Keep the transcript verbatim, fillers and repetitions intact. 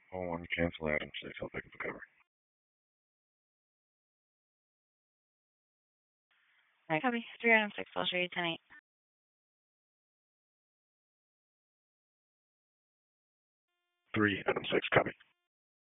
Oh, one, cancel Adam six. I'll pick up the cover. Alright, copy. three Adam six, I'll show you ten eight. three Adam six, copy.